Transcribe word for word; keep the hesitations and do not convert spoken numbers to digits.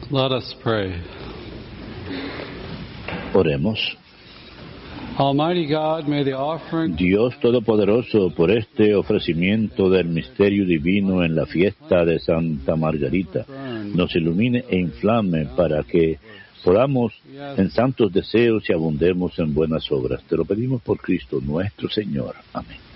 Let us pray. Oremos. Almighty God, may the offering... Dios Todopoderoso, por este ofrecimiento del misterio divino en la fiesta de Santa Margarita, nos ilumine e inflame para que podamos en santos deseos y abundemos en buenas obras. Te lo pedimos por Cristo nuestro Señor. Amén.